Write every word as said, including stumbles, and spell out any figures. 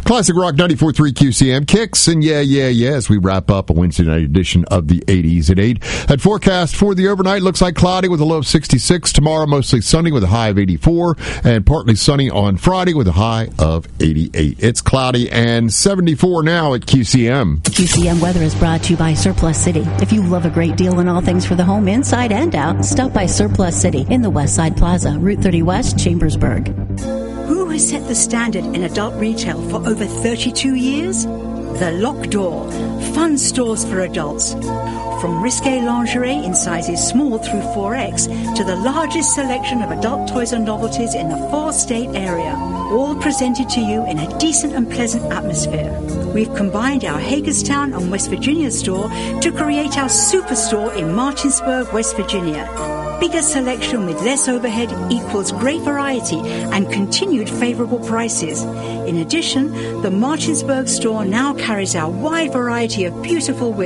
Classic Rock ninety-four point three Q C M kicks, and yeah, yeah, yeah, as we wrap up a Wednesday night edition of the eighties at eight. At forecast for the overnight, looks like cloudy with a low of sixty-six. Tomorrow, mostly sunny with a high of eighty-four, and partly sunny on Friday with a high of eighty-eight. It's cloudy and seventy-four now at Q C M. Q C M weather is brought to you by Surplus City. If you love a great deal in all things for the home, inside and out, stop by Surplus City in the West Side Plaza, Route thirty West, Chambersburg. Who has set the standard in adult retail for over thirty-two years? The Lock Door. Fun stores for adults. From risque lingerie in sizes small through four X to the largest selection of adult toys and novelties in the four-state area. All presented to you in a decent and pleasant atmosphere. We've combined our Hagerstown and West Virginia store to create our superstore in Martinsburg, West Virginia. Bigger selection with less overhead equals great variety and continued favorable prices. In addition, the Martinsburg store now carries our wide variety of beautiful wigs